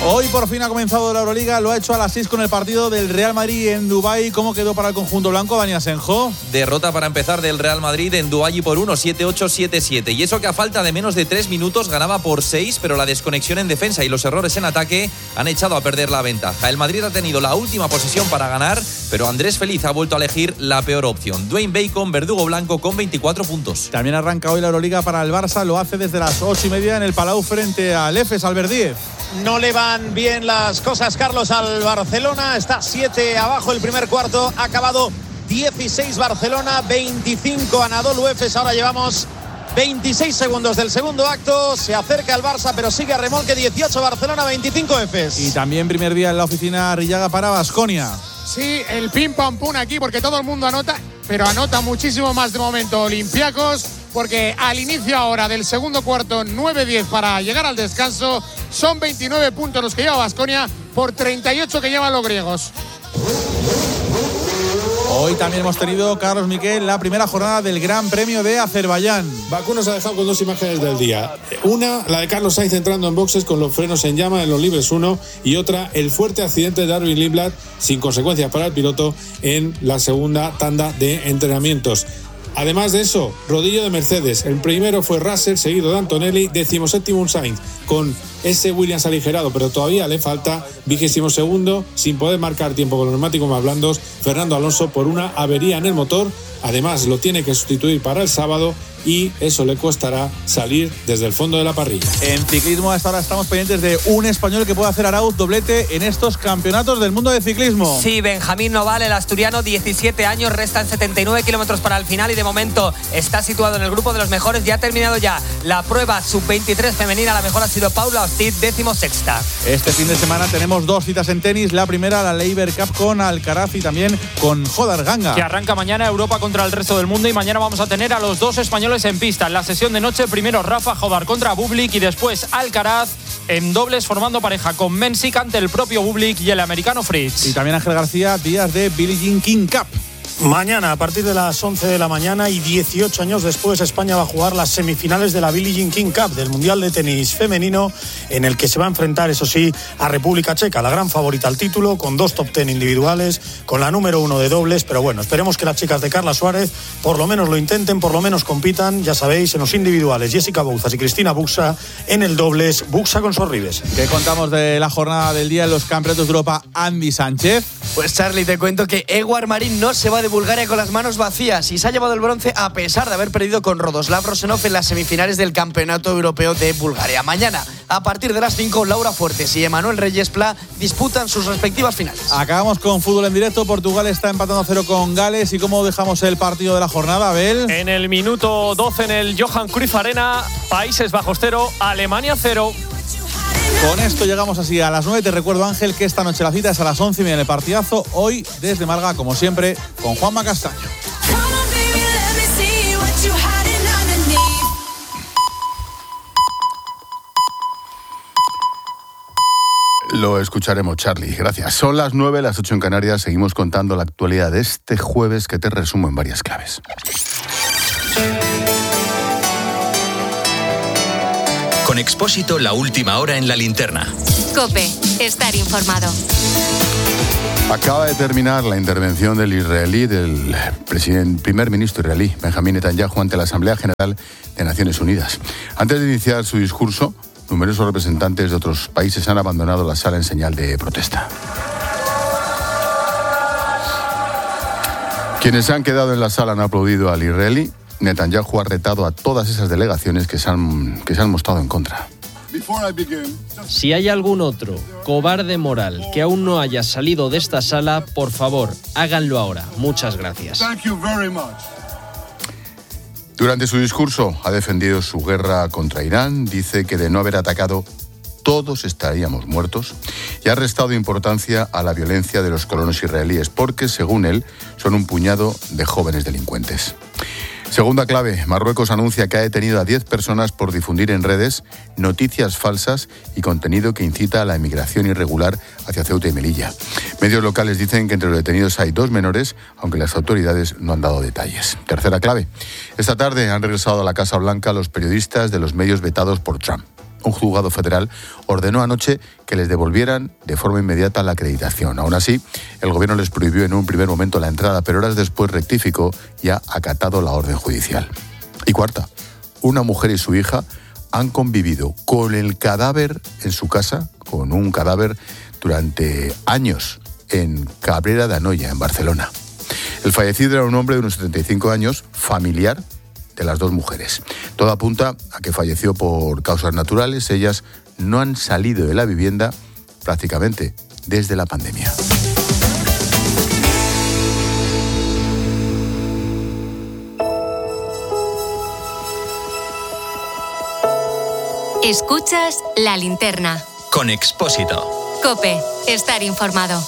Hoy por fin ha comenzado la Euroliga, lo ha hecho a las 6 con el partido del Real Madrid en Dubái. ¿Cómo quedó para el conjunto blanco, Dani Asenjo? Derrota para empezar del Real Madrid en Dubái por 1, 7-8, 7-7. Y eso que a falta de menos de 3 minutos ganaba por 6, pero la desconexión en defensa y los errores en ataque han echado a perder la ventaja. El Madrid ha tenido la última posesión para ganar, pero Andrés Feliz ha vuelto a elegir la peor opción. Dwayne Bacon, verdugo blanco, con 24 puntos. También arranca hoy la Euroliga para el Barça, lo hace desde las 8:30 en el Palau frente al Efes, Albert Díez. No le van bien las cosas, Carlos, al Barcelona. Está 7 abajo el primer cuarto. Ha acabado 16 Barcelona, 25 Anadolu Efes. Ahora llevamos 26 segundos del segundo acto. Se acerca el Barça, pero sigue a remolque. 18 Barcelona, 25 Efes. Y también primer día en la oficina Arrillaga para Baskonia. Sí, el pim pam pum aquí porque todo el mundo anota, pero anota muchísimo más de momento Olympiacos, porque al inicio ahora del segundo cuarto, 9-10 para llegar al descanso, son 29 puntos los que lleva Baskonia por 38 que llevan los griegos. Hoy también hemos tenido, Carlos Miquel, la primera jornada del Gran Premio de Azerbaiyán. Bakú nos ha dejado con dos imágenes del día. Una, la de Carlos Sainz entrando en boxes con los frenos en llama en los libres 1, y otra, el fuerte accidente de Darwin Lindblad, sin consecuencias para el piloto, en la segunda tanda de entrenamientos. Además de eso, rodillo de Mercedes. El primero fue Russell, seguido de Antonelli, 17º Sainz, con ese Williams aligerado, pero todavía le falta. 22º, sin poder marcar tiempo con los neumáticos más blandos, Fernando Alonso, por una avería en el motor. Además, lo tiene que sustituir para el sábado y eso le costará salir desde el fondo de la parrilla. En ciclismo, hasta ahora estamos pendientes de un español que puede hacer Arauz doblete en estos campeonatos del mundo de ciclismo. Sí, Benjamín Noval, el asturiano, 17 años, restan 79 kilómetros para el final y de momento está situado en el grupo de los mejores. Ya ha terminado ya la prueba sub-23 femenina, la mejor ha sido Paula Ostit, 16ª. Este fin de semana tenemos dos citas en tenis, la primera la Laver Cup con Alcaraz y también con Jodar Ganga. Que arranca mañana Europa contra el resto del mundo y mañana vamos a tener a los dos españoles en pista. En la sesión de noche, primero Rafa Jodar contra Bublik y después Alcaraz en dobles formando pareja con Mensik ante el propio Bublik y el americano Fritz. Y también Ángel García, días de Billie Jean King Cup. Mañana, a partir de las 11 de la mañana y 18 años después, España va a jugar las semifinales de la Billie Jean King Cup, del Mundial de Tenis Femenino, en el que se va a enfrentar, eso sí, a República Checa, la gran favorita al título, con 2 top 10 individuales, con la número 1 de dobles, pero bueno, esperemos que las chicas de Carla Suárez por lo menos lo intenten, por lo menos compitan, ya sabéis, en los individuales, Jessica Bouzas y Cristina Buxa, en el dobles, Buxa con Sorribes. ¿Qué contamos de la jornada del día en los Campeonatos de Europa, Andy Sánchez? Pues Charly, te cuento que Eguard Marín no se va de Bulgaria con las manos vacías y se ha llevado el bronce a pesar de haber perdido con Rodoslav Rosenov en las semifinales del Campeonato Europeo de Bulgaria. Mañana, a partir de las 5, Laura Fuertes y Emanuel Reyes Pla disputan sus respectivas finales. Acabamos con fútbol en directo. Portugal está empatando a 0 con Gales. ¿Y cómo dejamos el partido de la jornada, Abel? En el minuto 12 en el Johan Cruyff Arena, Países Bajos 0, Alemania 0. Con esto llegamos así a las 9. Te recuerdo, Ángel, que esta noche la cita es a las 11:30 en el partidazo. Hoy desde Málaga, como siempre, con Juanma Castaño. Lo escucharemos, Charly. Gracias. Son las 9, las 8 en Canarias. Seguimos contando la actualidad de este jueves que te resumo en varias claves. Con Expósito, la última hora en la linterna. COPE, estar informado. Acaba de terminar la intervención del primer ministro israelí, Benjamín Netanyahu, ante la Asamblea General de Naciones Unidas. Antes de iniciar su discurso, numerosos representantes de otros países han abandonado la sala en señal de protesta. Quienes se han quedado en la sala han aplaudido al israelí. Netanyahu ha retado a todas esas delegaciones que se han mostrado en contra. Si hay algún otro cobarde moral que aún no haya salido de esta sala, por favor, háganlo ahora. Muchas gracias. Durante su discurso ha defendido su guerra contra Irán, dice que de no haber atacado todos estaríamos muertos y ha restado importancia a la violencia de los colonos israelíes porque, según él, son un puñado de jóvenes delincuentes. Segunda clave, Marruecos anuncia que ha detenido a 10 personas por difundir en redes noticias falsas y contenido que incita a la emigración irregular hacia Ceuta y Melilla. Medios locales dicen que entre los detenidos hay 2 menores, aunque las autoridades no han dado detalles. Tercera clave, esta tarde han regresado a la Casa Blanca los periodistas de los medios vetados por Trump. Un juzgado federal ordenó anoche que les devolvieran de forma inmediata la acreditación. Aún así, el gobierno les prohibió en un primer momento la entrada, pero horas después rectificó y ha acatado la orden judicial. Y cuarta, una mujer y su hija han convivido con el cadáver en su casa, con un cadáver durante años en Cabrera de Anoia, en Barcelona. El fallecido era un hombre de unos 75 años, familiar de las dos mujeres. Todo apunta a que falleció por causas naturales. Ellas no han salido de la vivienda prácticamente desde la pandemia. Escuchas La Linterna. Con Expósito. COPE. Estar informado.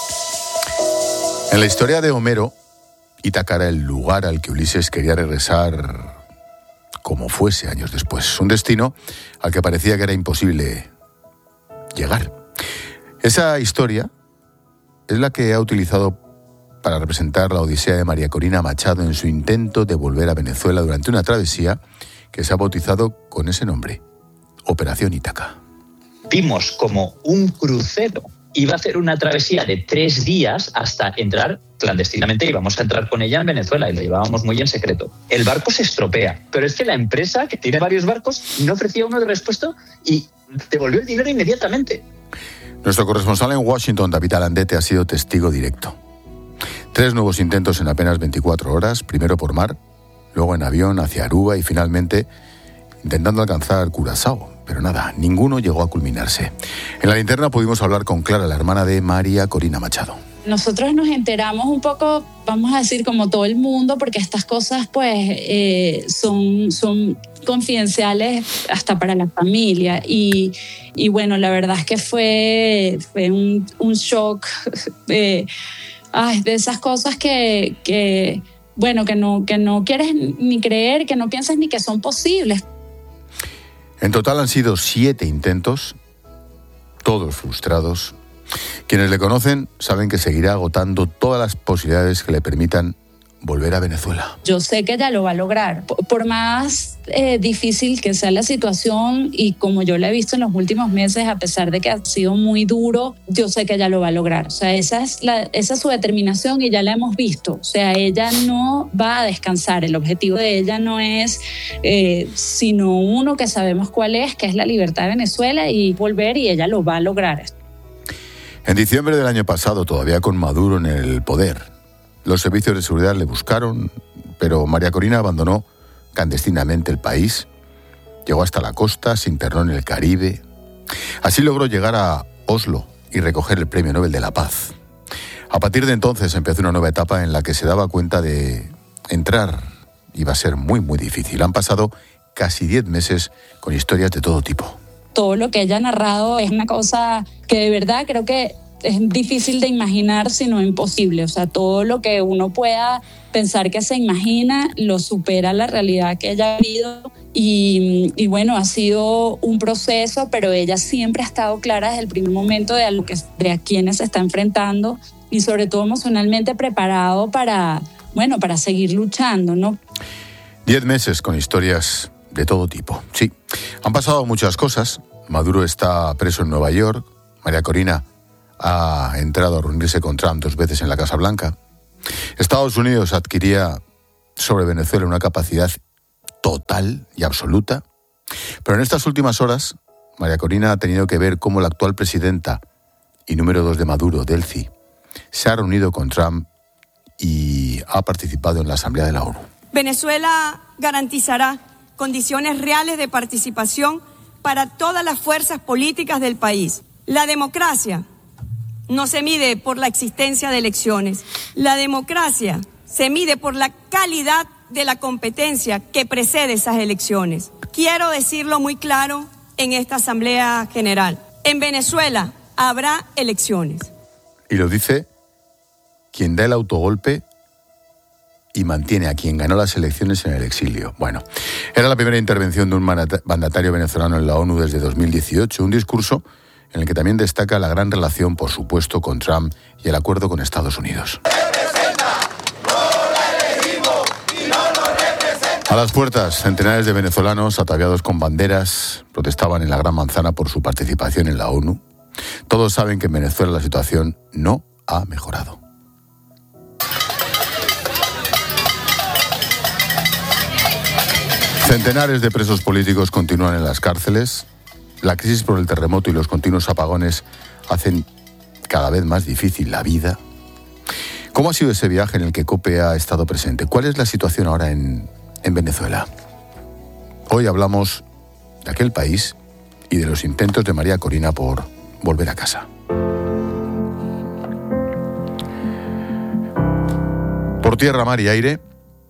En la historia de Homero, Ítaca era el lugar al que Ulises quería regresar como fuese años después. Un destino al que parecía que era imposible llegar. Esa historia es la que ha utilizado para representar la odisea de María Corina Machado en su intento de volver a Venezuela durante una travesía que se ha bautizado con ese nombre, Operación Ítaca. Vimos como un crucero iba a hacer una travesía de 3 días hasta entrar clandestinamente, íbamos a entrar con ella en Venezuela y lo llevábamos muy en secreto. El barco se estropea, pero es que la empresa, que tiene varios barcos, no ofrecía uno de repuesto y devolvió el dinero inmediatamente. Nuestro corresponsal en Washington, David Alandete, ha sido testigo directo. 3 nuevos intentos en apenas 24 horas, primero por mar, luego en avión hacia Aruba y finalmente intentando alcanzar Curazao. Pero nada, ninguno llegó a culminarse. En La Linterna pudimos hablar con Clara, la hermana de María Corina Machado. Nosotros nos enteramos un poco, vamos a decir, como todo el mundo, porque estas cosas pues son confidenciales hasta para la familia. Y bueno, la verdad es que fue un shock de esas cosas que no quieres ni creer, que no piensas ni que son posibles. En total han sido 7 intentos, todos frustrados. Quienes le conocen saben que seguirá agotando todas las posibilidades que le permitan volver a Venezuela. Yo sé que ella lo va a lograr. Por más difícil que sea la situación y como yo la he visto en los últimos meses, a pesar de que ha sido muy duro, yo sé que ella lo va a lograr. O sea, esa es su determinación y ya la hemos visto. O sea, ella no va a descansar. El objetivo de ella no es sino uno que sabemos cuál es, que es la libertad de Venezuela y volver, y ella lo va a lograr. En diciembre del año pasado, todavía con Maduro en el poder, los servicios de seguridad le buscaron, pero María Corina abandonó clandestinamente el país, llegó hasta la costa, se internó en el Caribe. Así logró llegar a Oslo y recoger el Premio Nobel de la Paz. A partir de entonces empezó una nueva etapa en la que se daba cuenta de entrar iba a ser muy, muy difícil. Han pasado casi 10 meses con historias de todo tipo. Todo lo que ella ha narrado es una cosa que de verdad creo que es difícil de imaginar, sino imposible. O sea, todo lo que uno pueda pensar que se imagina lo supera la realidad que ella ha vivido. Y bueno, ha sido un proceso, pero ella siempre ha estado clara desde el primer momento de a quienes se está enfrentando y sobre todo emocionalmente preparado para seguir luchando, ¿no? 10 meses con historias de todo tipo. Sí, han pasado muchas cosas. Maduro está preso en Nueva York. María Corina ha entrado a reunirse con Trump 2 veces en la Casa Blanca. Estados Unidos adquiría sobre Venezuela una capacidad total y absoluta. Pero en estas últimas horas, María Corina ha tenido que ver cómo la actual presidenta y número 2 de Maduro, Delcy, se ha reunido con Trump y ha participado en la Asamblea de la ONU. Venezuela garantizará condiciones reales de participación para todas las fuerzas políticas del país. La democracia no se mide por la existencia de elecciones. La democracia se mide por la calidad de la competencia que precede esas elecciones. Quiero decirlo muy claro en esta Asamblea General. En Venezuela habrá elecciones. Y lo dice quien da el autogolpe y mantiene a quien ganó las elecciones en el exilio. Bueno, era la primera intervención de un mandatario venezolano en la ONU desde 2018, un discurso en el que también destaca la gran relación, por supuesto, con Trump y el acuerdo con Estados Unidos. A las puertas, centenares de venezolanos ataviados con banderas protestaban en la Gran Manzana por su participación en la ONU. Todos saben que en Venezuela la situación no ha mejorado. Centenares de presos políticos continúan en las cárceles. La crisis por el terremoto y los continuos apagones hacen cada vez más difícil la vida. ¿Cómo ha sido ese viaje en el que COPE ha estado presente? ¿Cuál es la situación ahora en Venezuela? Hoy hablamos de aquel país y de los intentos de María Corina por volver a casa. Por tierra, mar y aire,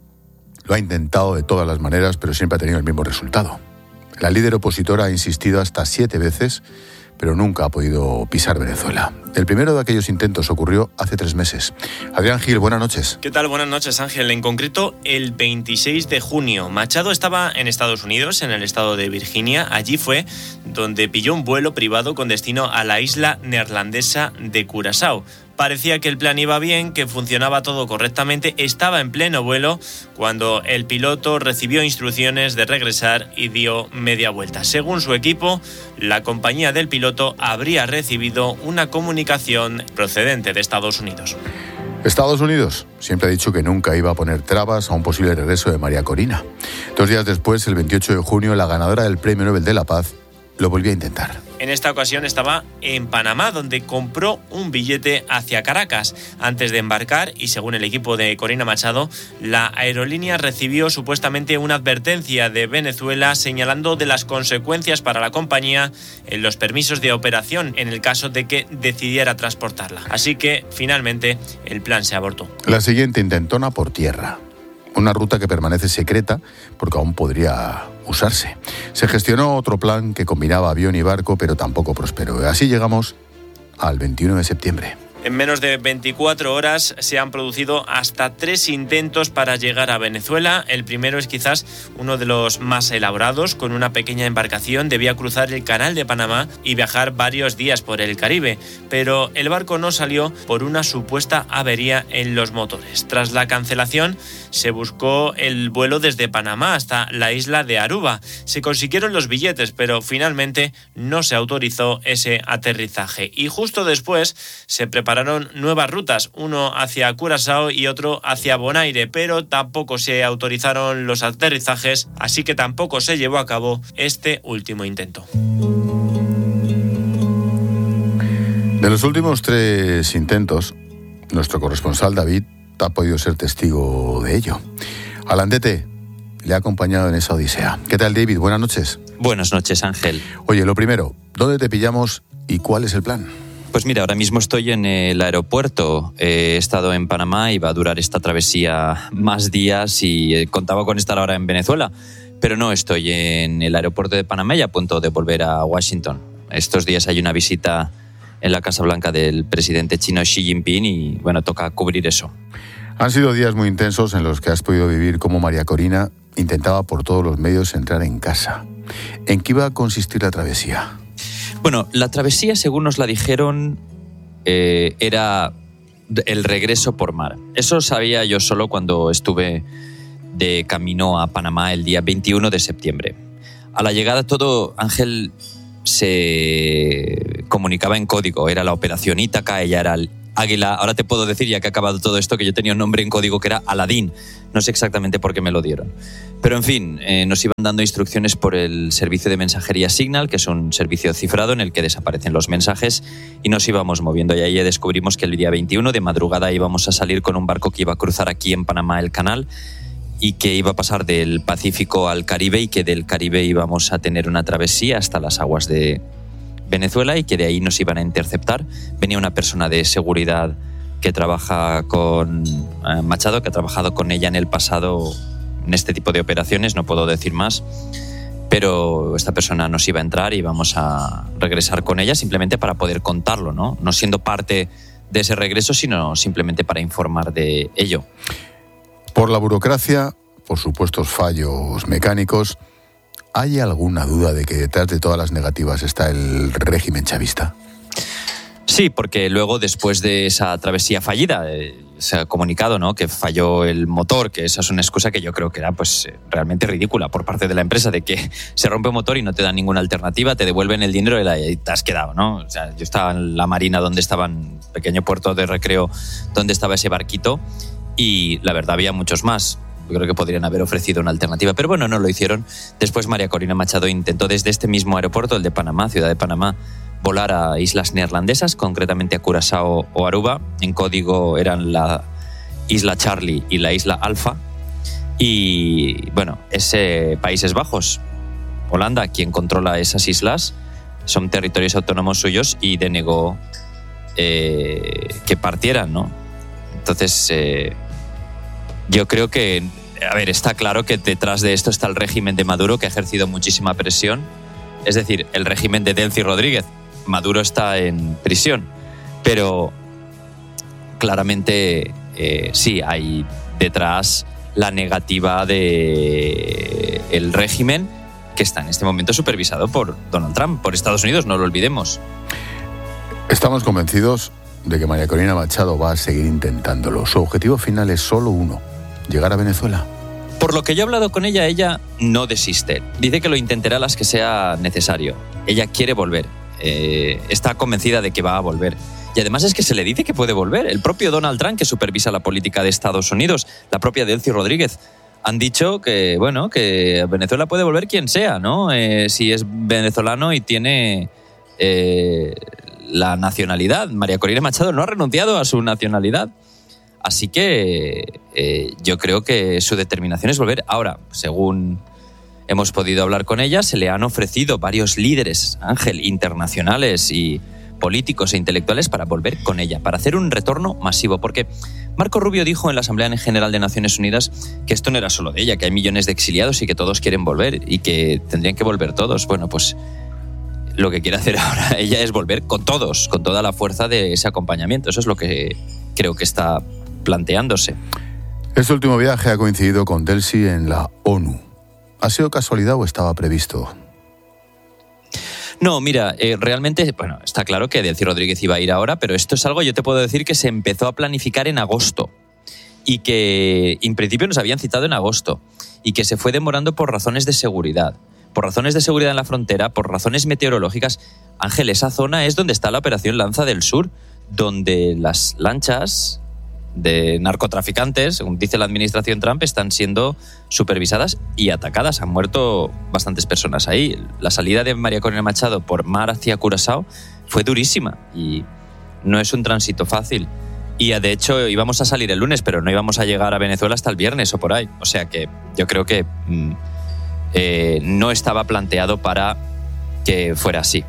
lo ha intentado de todas las maneras, pero siempre ha tenido el mismo resultado. La líder opositora ha insistido hasta 7 veces, pero nunca ha podido pisar Venezuela. El primero de aquellos intentos ocurrió hace 3 meses. Adrián Gil, buenas noches. ¿Qué tal? Buenas noches, Ángel. En concreto, el 26 de junio. Machado estaba en Estados Unidos, en el estado de Virginia. Allí fue donde pilló un vuelo privado con destino a la isla neerlandesa de Curazao. Parecía que el plan iba bien, que funcionaba todo correctamente, estaba en pleno vuelo cuando el piloto recibió instrucciones de regresar y dio media vuelta. Según su equipo, la compañía del piloto habría recibido una comunicación procedente de Estados Unidos. Estados Unidos siempre ha dicho que nunca iba a poner trabas a un posible regreso de María Corina. 2 días después, el 28 de junio, la ganadora del Premio Nobel de la Paz lo volvió a intentar. En esta ocasión estaba en Panamá, donde compró un billete hacia Caracas. Antes de embarcar, y según el equipo de Corina Machado, la aerolínea recibió supuestamente una advertencia de Venezuela señalando de las consecuencias para la compañía en los permisos de operación en el caso de que decidiera transportarla. Así que, finalmente, el plan se abortó. La siguiente intentona por tierra. Una ruta que permanece secreta porque aún podría usarse. Se gestionó otro plan que combinaba avión y barco, pero tampoco prosperó. Así llegamos al 21 de septiembre. En menos de 24 horas se han producido hasta 3 intentos para llegar a Venezuela. El primero es quizás uno de los más elaborados. Con una pequeña embarcación debía cruzar el Canal de Panamá y viajar varios días por el Caribe. Pero el barco no salió por una supuesta avería en los motores. Tras la cancelación, se buscó el vuelo desde Panamá hasta la isla de Aruba. Se consiguieron los billetes, pero finalmente no se autorizó ese aterrizaje. Y justo después se prepararon nuevas rutas, uno hacia Curazao y otro hacia Bonaire, pero tampoco se autorizaron los aterrizajes, así que tampoco se llevó a cabo este último intento. De los últimos 3 intentos, nuestro corresponsal David ha podido ser testigo de ello. Alandete le ha acompañado en esa odisea. ¿Qué tal, David? Buenas noches. Buenas noches, Ángel. Oye, lo primero, ¿dónde te pillamos y cuál es el plan? Pues mira, ahora mismo estoy en el aeropuerto. He estado en Panamá y va a durar esta travesía más días y contaba con estar ahora en Venezuela. Pero no, estoy en el aeropuerto de Panamá y a punto de volver a Washington. Estos días hay una visita en la Casa Blanca del presidente chino Xi Jinping y, bueno, toca cubrir eso. Han sido días muy intensos en los que has podido vivir cómo María Corina intentaba por todos los medios entrar en casa. ¿En qué iba a consistir la travesía? Bueno, la travesía, según nos la dijeron, era el regreso por mar. Eso sabía yo solo cuando estuve de camino a Panamá el día 21 de septiembre. A la llegada todo, Ángel, se comunicaba en código. Era la Operación Ítaca, ella era el Águila. Ahora te puedo decir, ya que ha acabado todo esto, que yo tenía un nombre en código que era Aladín. No sé exactamente por qué me lo dieron. Pero en fin, nos iban dando instrucciones por el servicio de mensajería Signal, que es un servicio cifrado en el que desaparecen los mensajes, y nos íbamos moviendo. Y ahí ya descubrimos que el día 21 de madrugada íbamos a salir con un barco que iba a cruzar aquí en Panamá el canal y que iba a pasar del Pacífico al Caribe, y que del Caribe íbamos a tener una travesía hasta las aguas de Venezuela y que de ahí nos iban a interceptar. Venía una persona de seguridad que trabaja con Machado, que ha trabajado con ella en el pasado en este tipo de operaciones, no puedo decir más, pero esta persona nos iba a entrar y vamos a regresar con ella simplemente para poder contarlo, ¿no? No siendo parte de ese regreso, sino simplemente para informar de ello. Por la burocracia, por supuestos fallos mecánicos, ¿hay alguna duda de que detrás de todas las negativas está el régimen chavista? Sí, porque luego, después de esa travesía fallida, se ha comunicado, ¿no?, que falló el motor, que esa es una excusa que yo creo que era pues realmente ridícula por parte de la empresa, de que se rompe un motor y no te dan ninguna alternativa, te devuelven el dinero y te has quedado, ¿no? O sea, yo estaba en la marina donde estaban, pequeño puerto de recreo donde estaba ese barquito, y la verdad había muchos más. Yo creo que podrían haber ofrecido una alternativa, pero bueno, no lo hicieron. Después María Corina Machado intentó desde este mismo aeropuerto, el de Panamá, ciudad de Panamá, volar a islas neerlandesas, concretamente a Curazao o Aruba. En código eran la isla Charlie y la isla Alfa. Y bueno, es Países Bajos, Holanda, quien controla esas islas, son territorios autónomos suyos, y denegó que partieran, ¿no? Entonces, yo creo que, a ver, está claro que detrás de esto está el régimen de Maduro, que ha ejercido muchísima presión. Es decir, el régimen de Delcy Rodríguez. Maduro está en prisión, pero claramente sí hay detrás la negativa del régimen, que está en este momento supervisado por Donald Trump, por Estados Unidos, no lo olvidemos. Estamos convencidos de que María Corina Machado va a seguir intentándolo. Su objetivo final es solo uno: llegar a Venezuela. Por lo que yo he hablado con ella, ella no desiste. Dice que lo intentará las que sea necesario. Ella quiere volver. Está convencida de que va a volver. Y además es que se le dice que puede volver. El propio Donald Trump, que supervisa la política de Estados Unidos, la propia Delcy Rodríguez, han dicho que, bueno, que a Venezuela puede volver quien sea, ¿no? Si es venezolano y tiene la nacionalidad. María Corina Machado no ha renunciado a su nacionalidad. Así que yo creo que su determinación es volver. Ahora, según hemos podido hablar con ella, se le han ofrecido varios líderes, Ángel, internacionales y políticos e intelectuales para volver con ella, para hacer un retorno masivo. Porque Marco Rubio dijo en la Asamblea General de Naciones Unidas que esto no era solo de ella, que hay millones de exiliados y que todos quieren volver y que tendrían que volver todos. Bueno, pues lo que quiere hacer ahora ella es volver con todos, con toda la fuerza de ese acompañamiento. Eso es lo que creo que está planteándose. Este último viaje ha coincidido con Delcy en la ONU. ¿Ha sido casualidad o estaba previsto? No, mira, realmente, bueno, está claro que Delcy Rodríguez iba a ir ahora, pero esto es algo, yo te puedo decir, que se empezó a planificar en agosto y que en principio nos habían citado en agosto y que se fue demorando por razones de seguridad. Por razones de seguridad en la frontera, por razones meteorológicas. Ángel, esa zona es donde está la Operación Lanza del Sur, donde las lanchas de narcotraficantes, según dice la administración Trump, están siendo supervisadas y atacadas. Han muerto bastantes personas ahí. La salida de María Corina Machado por mar hacia Curazao fue durísima y no es un tránsito fácil. Y de hecho íbamos a salir el lunes, pero no íbamos a llegar a Venezuela hasta el viernes o por ahí. O sea que yo creo que no estaba planteado para que fuera así.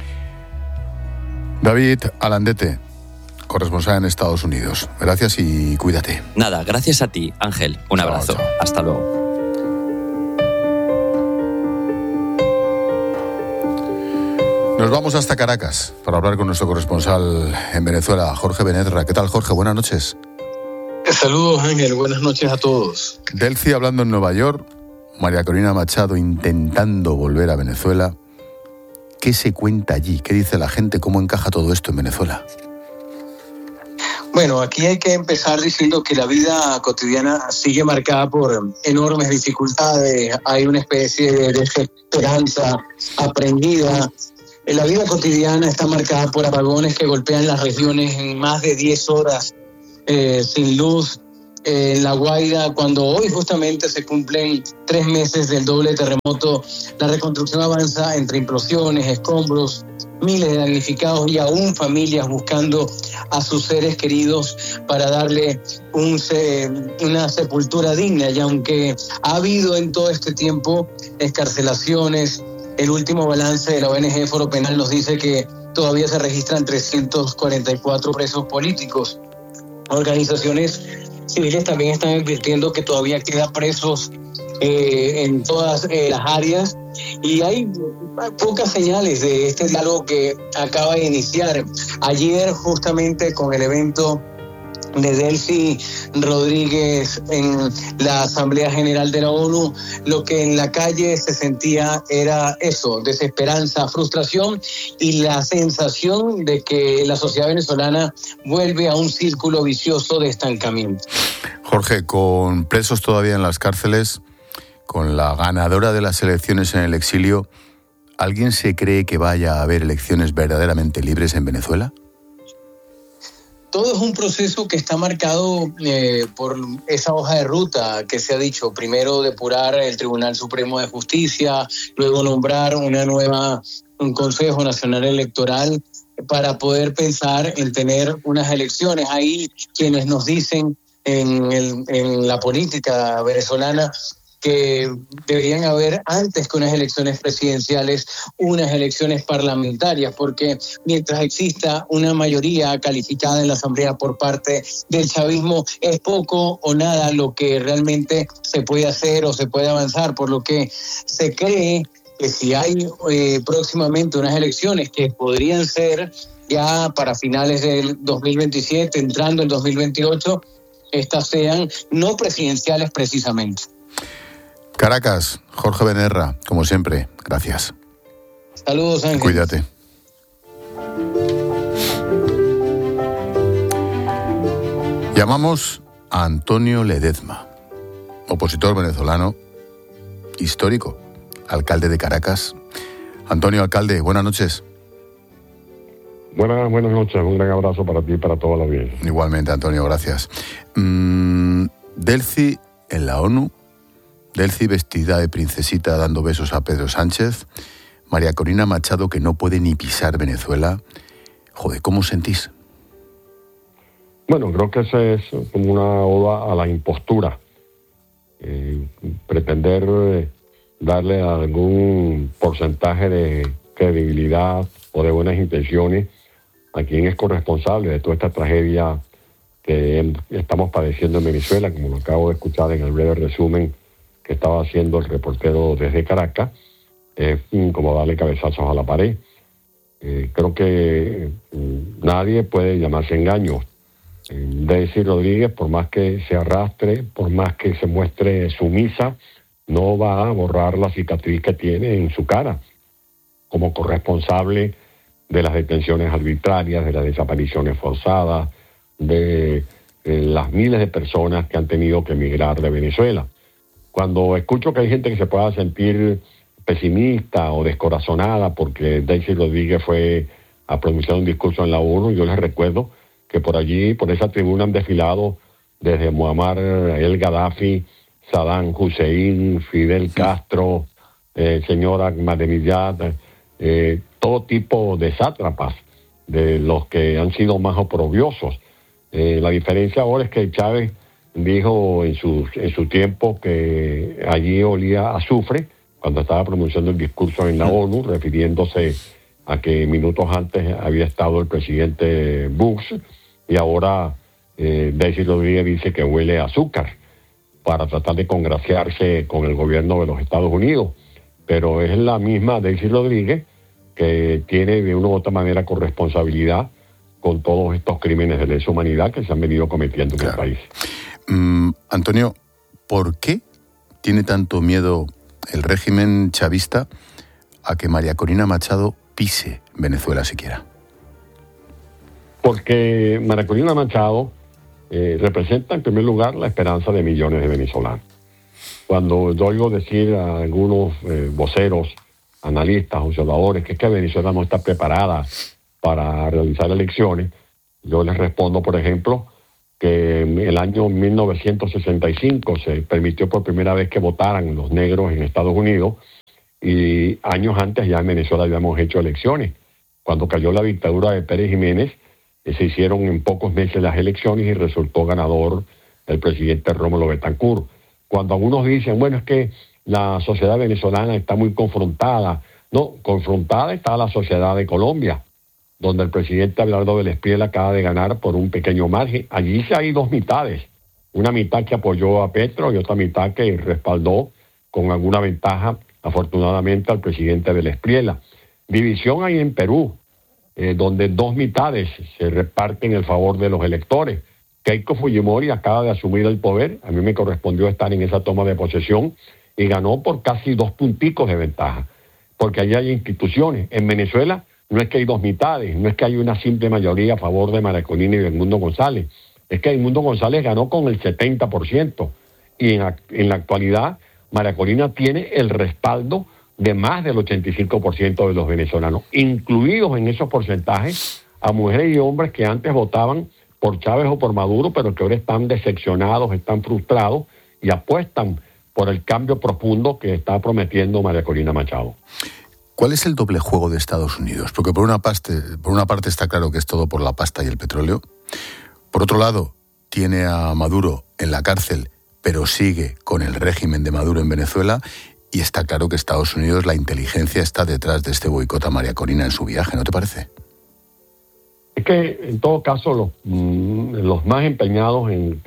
David Alandete, corresponsal en Estados Unidos. Gracias y cuídate. Nada, gracias a ti, Ángel. Un abrazo. Chao. Hasta luego. Nos vamos hasta Caracas para hablar con nuestro corresponsal en Venezuela, Jorge Benedra. ¿Qué tal, Jorge? Buenas noches. Saludos, Ángel. Buenas noches a todos. Delcy hablando en Nueva York, María Corina Machado intentando volver a Venezuela. ¿Qué se cuenta allí? ¿Qué dice la gente? ¿Cómo encaja todo esto en Venezuela? Bueno, aquí hay que empezar diciendo que la vida cotidiana sigue marcada por enormes dificultades. Hay una especie de desesperanza aprendida. La vida cotidiana está marcada por apagones que golpean las regiones en más de 10 horas sin luz. En La Guaira, cuando hoy justamente se cumplen 3 meses del doble terremoto, la reconstrucción avanza entre implosiones, escombros, miles de damnificados y aún familias buscando a sus seres queridos para darle una sepultura digna. Y aunque ha habido en todo este tiempo excarcelaciones, el último balance de la ONG Foro Penal nos dice que todavía se registran 344 presos políticos. Organizaciones civiles también están advirtiendo que todavía queda presos en todas las áreas y hay pocas señales de este diálogo que acaba de iniciar. Ayer, justamente con el evento de Delcy Rodríguez en la Asamblea General de la ONU, lo que en la calle se sentía era eso, desesperanza, frustración y la sensación de que la sociedad venezolana vuelve a un círculo vicioso de estancamiento. Jorge, con presos todavía en las cárceles, con la ganadora de las elecciones en el exilio, ¿alguien se cree que vaya a haber elecciones verdaderamente libres en Venezuela? Todo es un proceso que está marcado por esa hoja de ruta que se ha dicho. Primero depurar el Tribunal Supremo de Justicia, luego nombrar un Consejo Nacional Electoral para poder pensar en tener unas elecciones. Hay quienes nos dicen en la política venezolana que deberían haber, antes que unas elecciones presidenciales, unas elecciones parlamentarias, porque mientras exista una mayoría calificada en la Asamblea por parte del chavismo, es poco o nada lo que realmente se puede hacer o se puede avanzar, por lo que se cree que si hay próximamente unas elecciones que podrían ser ya para finales del 2027, entrando en 2028, estas sean no presidenciales precisamente. Caracas, Jorge Benerra, como siempre, gracias. Saludos, Ángel. Cuídate. Llamamos a Antonio Ledezma, opositor venezolano, histórico, alcalde de Caracas. Antonio, alcalde, buenas noches. Buenas noches, un gran abrazo para ti y para toda la audiencia. Igualmente, Antonio, gracias. Delcy en la ONU, Delcy vestida de princesita dando besos a Pedro Sánchez, María Corina Machado que no puede ni pisar Venezuela. Joder, ¿cómo os sentís? Bueno, creo que esa es como una oda a la impostura. Pretender darle algún porcentaje de credibilidad o de buenas intenciones a quien es corresponsable de toda esta tragedia que estamos padeciendo en Venezuela, como lo acabo de escuchar en el breve resumen que estaba haciendo el reportero desde Caracas, es como darle cabezazos a la pared. Creo que nadie puede llamarse engaño. Delcy Rodríguez, por más que se arrastre, por más que se muestre sumisa, no va a borrar la cicatriz que tiene en su cara como corresponsable de las detenciones arbitrarias, de las desapariciones forzadas, de las miles de personas que han tenido que emigrar de Venezuela. Cuando escucho que hay gente que se pueda sentir pesimista o descorazonada porque Delcy Rodríguez fue a pronunciar un discurso en la ONU, yo les recuerdo que por allí, por esa tribuna han desfilado desde Muammar el Gaddafi, Saddam Hussein, Fidel Castro, señor Ahmadinejad, todo tipo de sátrapas, de los que han sido más oprobiosos. La diferencia ahora es que Chávez dijo en su tiempo que allí olía a azufre cuando estaba pronunciando el discurso en la ONU, refiriéndose a que minutos antes había estado el presidente Bush, y ahora Delcy Rodríguez dice que huele a azúcar para tratar de congraciarse con el gobierno de los Estados Unidos. Pero es la misma Delcy Rodríguez que tiene de una u otra manera corresponsabilidad con todos estos crímenes de lesa humanidad que se han venido cometiendo en el país. Antonio, ¿por qué tiene tanto miedo el régimen chavista a que María Corina Machado pise Venezuela siquiera? Porque María Corina Machado representa en primer lugar la esperanza de millones de venezolanos. Cuando yo oigo decir a algunos voceros, analistas, observadores, que es que Venezuela no está preparada para realizar elecciones, yo les respondo, por ejemplo, que en el año 1965 se permitió por primera vez que votaran los negros en Estados Unidos, y años antes ya en Venezuela habíamos hecho elecciones. Cuando cayó la dictadura de Pérez Jiménez, se hicieron en pocos meses las elecciones y resultó ganador el presidente Rómulo Betancourt. Cuando algunos dicen, bueno, es que la sociedad venezolana está muy confrontada. No, confrontada está la sociedad de Colombia, donde el presidente Abelardo del Espriella acaba de ganar por un pequeño margen. Allí sí hay dos mitades, una mitad que apoyó a Petro y otra mitad que respaldó con alguna ventaja, afortunadamente, al presidente del Espriella. División hay en Perú, donde dos mitades se reparten el favor de los electores. Keiko Fujimori acaba de asumir el poder, a mí me correspondió estar en esa toma de posesión y ganó por casi 2 punticos de ventaja, porque allí hay instituciones. En Venezuela no es que hay 2 mitades, no es que hay una simple mayoría a favor de María Corina y de Edmundo González, es que Edmundo González ganó con el 70% y en la actualidad María Corina tiene el respaldo de más del 85% de los venezolanos, incluidos en esos porcentajes a mujeres y hombres que antes votaban por Chávez o por Maduro, pero que ahora están decepcionados, están frustrados y apuestan por el cambio profundo que está prometiendo María Corina Machado. ¿Cuál es el doble juego de Estados Unidos? Porque por una parte está claro que es todo por la pasta y el petróleo. Por otro lado, tiene a Maduro en la cárcel, pero sigue con el régimen de Maduro en Venezuela. Y está claro que Estados Unidos, la inteligencia está detrás de este boicot a María Corina en su viaje, ¿no te parece? Es que, en todo caso, los más empeñados en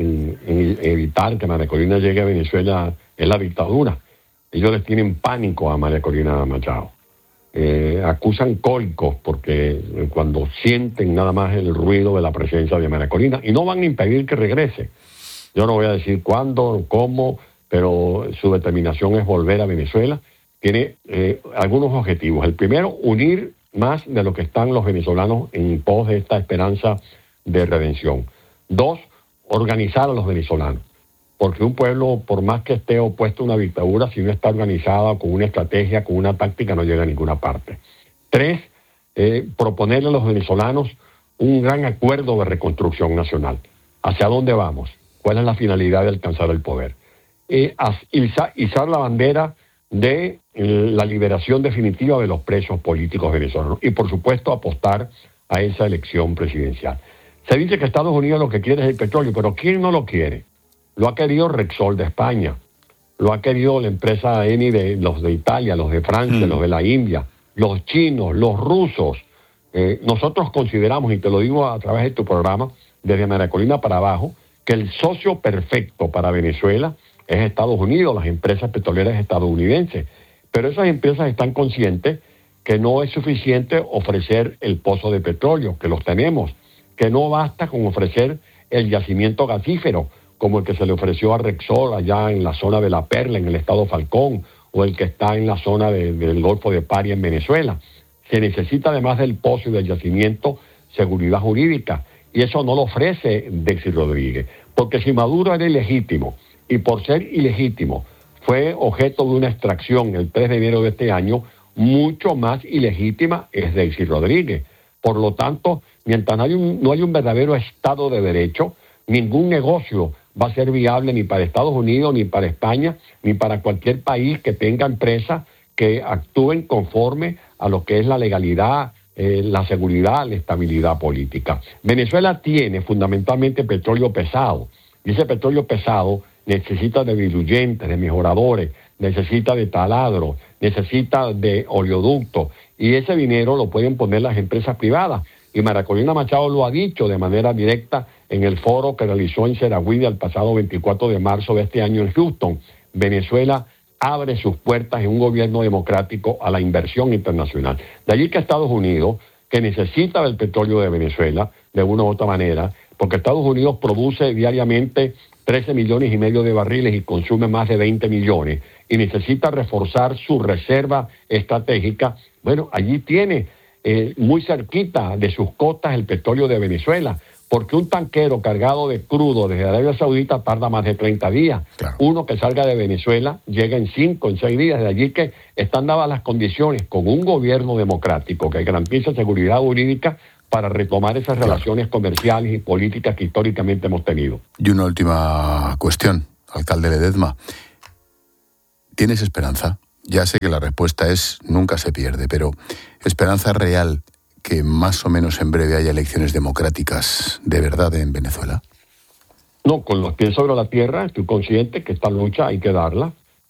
evitar que María Corina llegue a Venezuela es la dictadura. Ellos les tienen pánico a María Corina Machado. Acusan cólicos porque cuando sienten nada más el ruido de la presencia de María Corina, y no van a impedir que regrese. Yo no voy a decir cuándo, cómo, pero su determinación es volver a Venezuela. Tiene algunos objetivos. El primero, unir más de lo que están los venezolanos en pos de esta esperanza de redención. 2, organizar a los venezolanos. Porque un pueblo, por más que esté opuesto a una dictadura, si no está organizada con una estrategia, con una táctica, no llega a ninguna parte. 3, proponerle a los venezolanos un gran acuerdo de reconstrucción nacional. ¿Hacia dónde vamos? ¿Cuál es la finalidad de alcanzar el poder? Izar la bandera de la liberación definitiva de los presos políticos venezolanos y, por supuesto, apostar a esa elección presidencial. Se dice que Estados Unidos lo que quiere es el petróleo, pero ¿quién no lo quiere? Lo ha querido Repsol de España, lo ha querido la empresa Eni de los de Italia, los de Francia, los de la India, los chinos, los rusos. Nosotros consideramos, y te lo digo a través de tu programa, desde María Corina para abajo, que el socio perfecto para Venezuela es Estados Unidos, las empresas petroleras estadounidenses. Pero esas empresas están conscientes que no es suficiente ofrecer el pozo de petróleo, que los tenemos, que no basta con ofrecer el yacimiento gasífero, como el que se le ofreció a Repsol allá en la zona de La Perla, en el estado Falcón, o el que está en la zona del Golfo de Paria en Venezuela. Se necesita, además del pozo y del yacimiento, seguridad jurídica, y eso no lo ofrece Dexy Rodríguez, porque si Maduro era ilegítimo, y por ser ilegítimo fue objeto de una extracción el 3 de enero de este año, mucho más ilegítima es Dexy Rodríguez. Por lo tanto, mientras no hay un verdadero Estado de Derecho, ningún negocio va a ser viable ni para Estados Unidos, ni para España, ni para cualquier país que tenga empresas que actúen conforme a lo que es la legalidad, la seguridad, la estabilidad política. Venezuela tiene fundamentalmente petróleo pesado, y ese petróleo pesado necesita de diluyentes, de mejoradores, necesita de taladro, necesita de oleoducto, y ese dinero lo pueden poner las empresas privadas. Y María Corina Machado lo ha dicho de manera directa en el foro que realizó en Seraguida el pasado 24 de marzo de este año en Houston. Venezuela abre sus puertas en un gobierno democrático a la inversión internacional. De allí que Estados Unidos, que necesita del petróleo de Venezuela, de una u otra manera, porque Estados Unidos produce diariamente 13 millones y medio de barriles y consume más de 20 millones, y necesita reforzar su reserva estratégica. Bueno, allí tiene muy cerquita de sus costas el petróleo de Venezuela, porque un tanquero cargado de crudo desde Arabia Saudita tarda más de 30 días. Claro. Uno que salga de Venezuela llega en 5, en 6 días. De allí que están dadas las condiciones con un gobierno democrático que garantiza seguridad jurídica para retomar esas relaciones comerciales y políticas que históricamente hemos tenido. Y una última cuestión, alcalde Ledezma. ¿Tienes esperanza? Ya sé que la respuesta es nunca se pierde, pero ¿esperanza real que más o menos en breve haya elecciones democráticas de verdad en Venezuela? No, con los pies sobre la tierra, estoy consciente que esta lucha hay que darla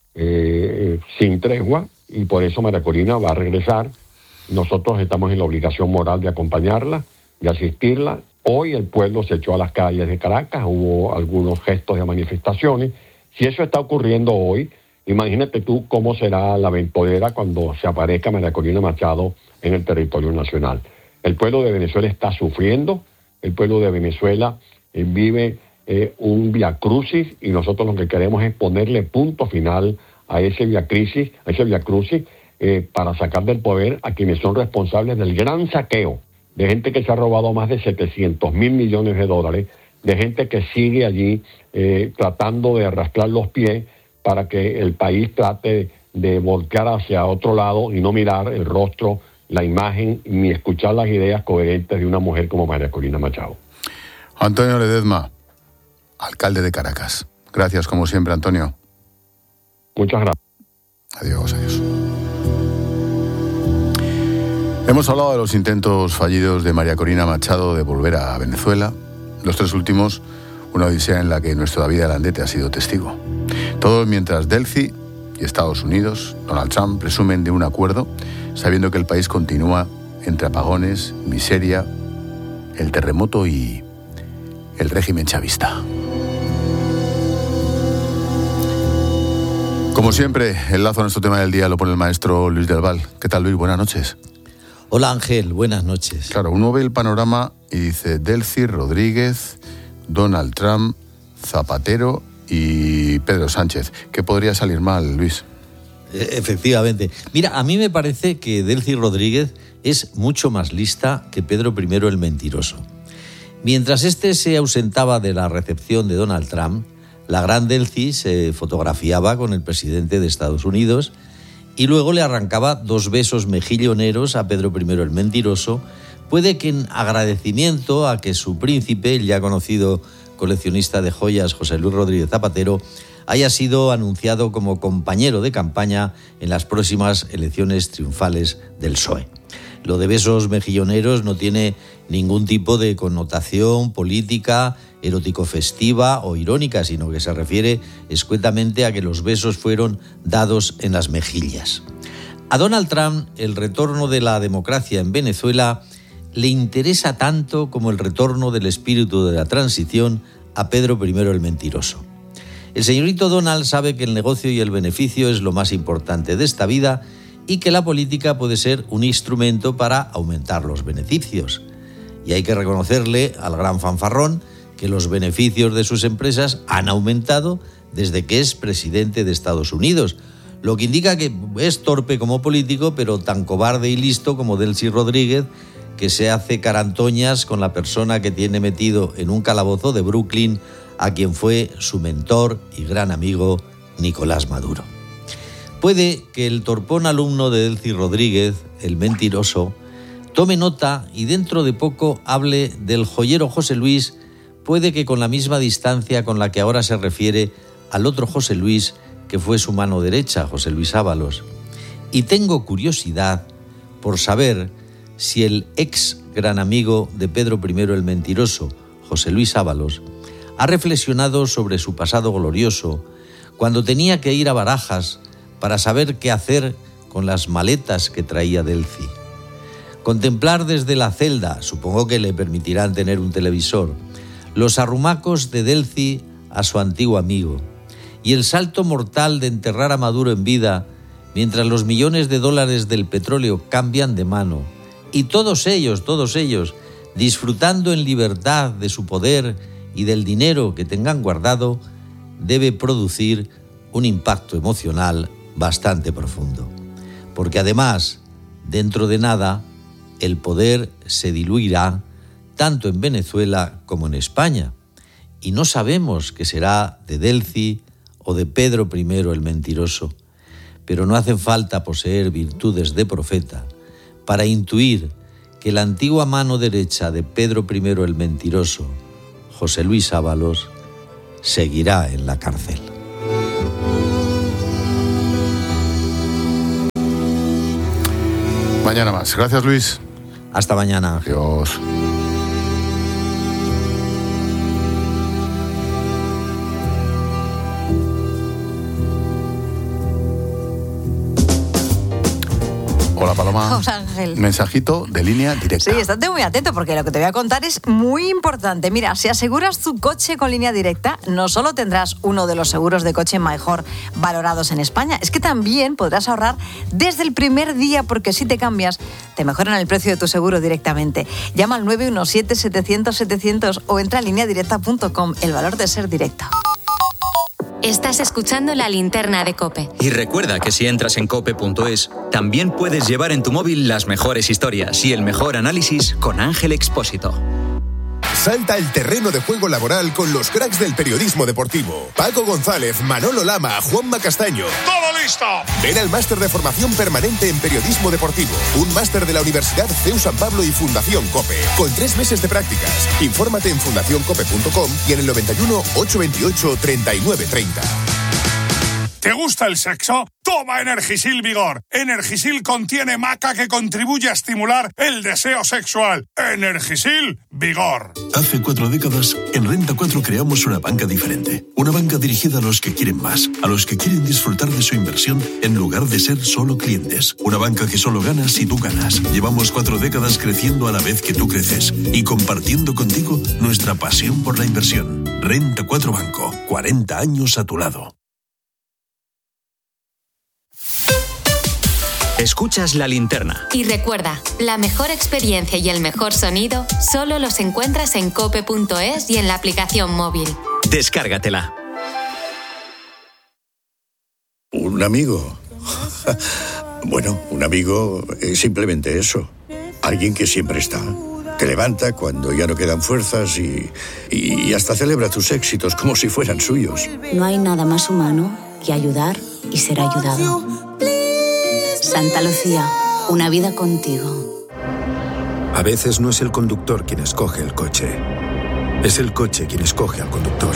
sin tregua, y por eso María Corina va a regresar. Nosotros estamos en la obligación moral de acompañarla, de asistirla. Hoy el pueblo se echó a las calles de Caracas, hubo algunos gestos de manifestaciones. Si eso está ocurriendo hoy, imagínate tú cómo será la ventolera cuando se aparezca María Corina Machado en el territorio nacional. El pueblo de Venezuela está sufriendo, el pueblo de Venezuela vive un viacrucis, y nosotros lo que queremos es ponerle punto final a ese viacrucis, para sacar del poder a quienes son responsables del gran saqueo de gente que se ha robado más de 700.000 millones de dólares, de gente que sigue allí tratando de arrastrar los pies para que el país trate de volcar hacia otro lado y no mirar el rostro, la imagen, ni escuchar las ideas coherentes de una mujer como María Corina Machado. Antonio Ledezma, alcalde de Caracas. Gracias, como siempre, Antonio. Muchas gracias. Adiós, adiós. Hemos hablado de los intentos fallidos de María Corina Machado de volver a Venezuela. Los 3 últimos, una odisea en la que nuestro David Alandete ha sido testigo. Todo mientras Delcy y Estados Unidos, Donald Trump, presumen de un acuerdo, sabiendo que el país continúa entre apagones, miseria, el terremoto y el régimen chavista. Como siempre, el lazo a nuestro tema del día lo pone el maestro Luis del Val. ¿Qué tal, Luis? Buenas noches. Hola, Ángel. Buenas noches. Claro, uno ve el panorama y dice Delcy Rodríguez, Donald Trump, Zapatero y Pedro Sánchez. ¿Qué podría salir mal, Luis? Efectivamente. Mira, a mí me parece que Delcy Rodríguez es mucho más lista que Pedro I el Mentiroso. Mientras este se ausentaba de la recepción de Donald Trump, la gran Delcy se fotografiaba con el presidente de Estados Unidos y luego le arrancaba 2 besos mejilloneros a Pedro I el Mentiroso, puede que en agradecimiento a que su príncipe, el ya conocido coleccionista de joyas José Luis Rodríguez Zapatero, haya sido anunciado como compañero de campaña en las próximas elecciones triunfales del PSOE. Lo de besos mejilloneros no tiene ningún tipo de connotación política, erótico-festiva o irónica, sino que se refiere escuetamente a que los besos fueron dados en las mejillas. A Donald Trump, el retorno de la democracia en Venezuela le interesa tanto como el retorno del espíritu de la transición a Pedro I el Mentiroso. El señorito Donald sabe que el negocio y el beneficio es lo más importante de esta vida y que la política puede ser un instrumento para aumentar los beneficios. Y hay que reconocerle al gran fanfarrón que los beneficios de sus empresas han aumentado desde que es presidente de Estados Unidos, lo que indica que es torpe como político, pero tan cobarde y listo como Delcy Rodríguez, que se hace carantoñas con la persona que tiene metido en un calabozo de Brooklyn a quien fue su mentor y gran amigo Nicolás Maduro. Puede que el torpón alumno de Delcy Rodríguez, el Mentiroso, tome nota y dentro de poco hable del joyero José Luis, puede que con la misma distancia con la que ahora se refiere al otro José Luis, que fue su mano derecha, José Luis Ábalos. Y tengo curiosidad por saber si el ex gran amigo de Pedro I el Mentiroso, José Luis Ábalos, ha reflexionado sobre su pasado glorioso cuando tenía que ir a Barajas para saber qué hacer con las maletas que traía Delcy. Contemplar desde la celda, supongo que le permitirán tener un televisor, los arrumacos de Delcy a su antiguo amigo y el salto mortal de enterrar a Maduro en vida mientras los millones de dólares del petróleo cambian de mano y todos ellos, disfrutando en libertad de su poder y del dinero que tengan guardado, debe producir un impacto emocional bastante profundo. Porque además, dentro de nada, el poder se diluirá tanto en Venezuela como en España. Y no sabemos qué será de Delcy o de Pedro I el Mentiroso. Pero no hace falta poseer virtudes de profeta para intuir que la antigua mano derecha de Pedro I el Mentiroso, José Luis Ábalos, seguirá en la cárcel. Mañana más. Gracias, Luis. Hasta mañana. Adiós. Hola, Paloma. Hola, Ángel. Mensajito de línea directa. Sí, estate muy atento porque lo que te voy a contar es muy importante. Mira, si aseguras tu coche con línea directa, no solo tendrás uno de los seguros de coche mejor valorados en España, es que también podrás ahorrar desde el primer día, porque si te cambias, te mejoran el precio de tu seguro directamente. Llama al 917-700-700 o entra a lineadirecta.com. El valor de ser directo. Estás escuchando La Linterna de COPE. Y recuerda que si entras en cope.es, también puedes llevar en tu móvil las mejores historias y el mejor análisis con Ángel Expósito. Salta al terreno de juego laboral con los cracks del periodismo deportivo. Paco González, Manolo Lama, Juanma Castaño. ¡Todo listo! Ven al máster de formación permanente en periodismo deportivo. Un máster de la Universidad CEU San Pablo y Fundación COPE. Con 3 meses de prácticas. Infórmate en fundacioncope.com y en el 91 828 3930. ¿Te gusta el sexo? Toma Energisil Vigor. Energisil contiene maca que contribuye a estimular el deseo sexual. Energisil Vigor. Hace 4 décadas, en Renta 4 creamos una banca diferente. Una banca dirigida a los que quieren más, a los que quieren disfrutar de su inversión en lugar de ser solo clientes. Una banca que solo gana si tú ganas. Llevamos 4 décadas creciendo a la vez que tú creces y compartiendo contigo nuestra pasión por la inversión. Renta 4 Banco, 40 años a tu lado. Escuchas La Linterna. Y recuerda, la mejor experiencia y el mejor sonido solo los encuentras en cope.es y en la aplicación móvil. Descárgatela. ¿Un amigo? Bueno, un amigo es simplemente eso. Alguien que siempre está. Te levanta cuando ya no quedan fuerzas y hasta celebra tus éxitos como si fueran suyos. No hay nada más humano que ayudar y ser ayudado. Santa Lucía, una vida contigo. A veces no es el conductor quien escoge el coche. Es el coche quien escoge al conductor.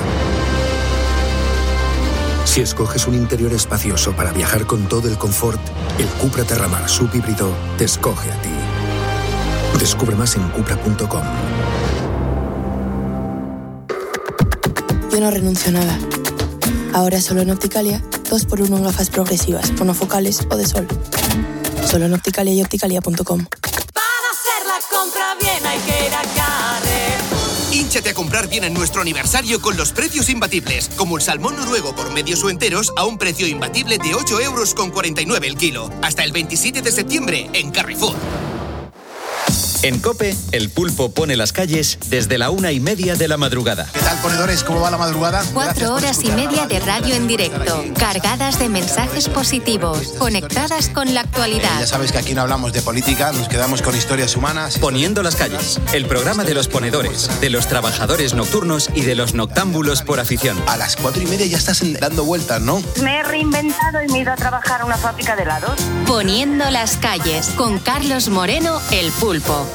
Si escoges un interior espacioso para viajar con todo el confort, el Cupra Terramar subhíbrido te escoge a ti. Descubre más en cupra.com. Yo no renuncio a nada. Ahora solo en Opticalia, 2x1 en gafas progresivas, monofocales o de sol. Solo en Opticalia y opticalia.com. Para hacer la compra bien hay que ir a Carrefour. Hínchate a comprar bien en nuestro aniversario con los precios imbatibles, como el salmón noruego por medios o enteros a un precio imbatible de 8,49 € el kilo. Hasta el 27 de septiembre en Carrefour. En COPE, el pulpo pone las calles desde la 1:30 de la madrugada. ¿Qué tal, ponedores? ¿Cómo va la madrugada? 4 horas y media de radio en directo, cargadas de mensajes positivos, conectadas con la actualidad. Ya sabes que aquí no hablamos de política, nos quedamos con historias humanas. Poniendo las calles, el programa de los ponedores, de los trabajadores nocturnos y de los noctámbulos por afición. A las 4:30 ya estás dando vueltas, ¿no? Me he reinventado y me he ido a trabajar a una fábrica de helados. Poniendo las calles, con Carlos Moreno, el pulpo.